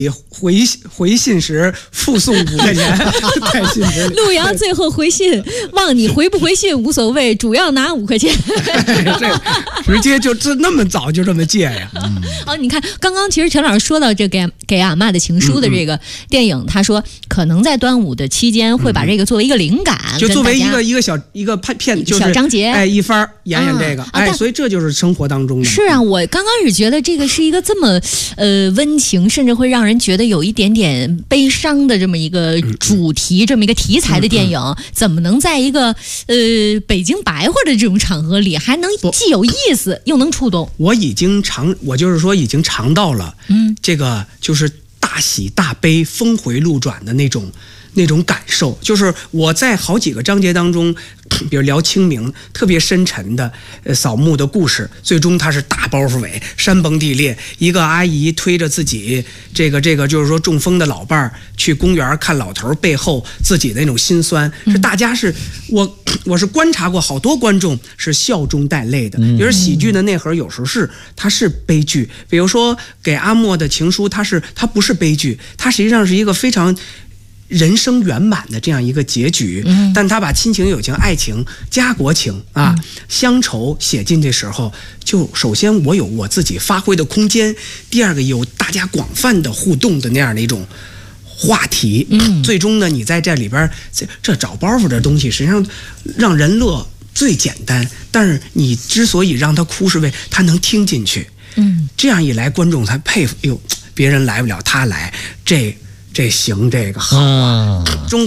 回信时附送5块钱在信纸里。 陆阳最后回信，望你回不回信无所谓，主要拿5块钱。 这直接就那么早就这么借呀。 好，你看刚刚其实陈老师说到这给阿嬷的情书的这个电影，他说可能在端午的期间会把这个作为一个灵感， 就作为一个片，就是小章节， 一番演这个，所以这就是生活当中的。 是啊，我刚开始觉得这个是一个这么温情，甚至会让人觉得有一点点悲伤的这么一个主题，这么一个题材的电影，怎么能在一个北京白话的这种场合里，还能既有意思又能触动？我就是说已经尝到了，这个就是大喜大悲、峰回路转的那种感受。就是我在好几个章节当中，比如聊清明，特别深沉的扫墓的故事，最终他是大包袱尾，山崩地裂，一个阿姨推着自己这个就是说中风的老伴儿去公园看老头背后自己的那种心酸，是大家是我是观察过好多观众是笑中带泪的。比如喜剧的内核有时候它是悲剧，比如说给阿莫的情书，它不是悲剧，它实际上是一个非常人生圆满的这样一个结局，但他把亲情、友情、爱情、家国情乡愁写进这时候，就首先我有我自己发挥的空间，第二个有大家广泛的互动的那样的一种话题，最终呢，你在这里边这找包袱的东西，实际上让人乐最简单，但是你之所以让他哭，是为他能听进去，这样一来，观众才佩服，哟，别人来不了，他来，这行，这个好啊，中。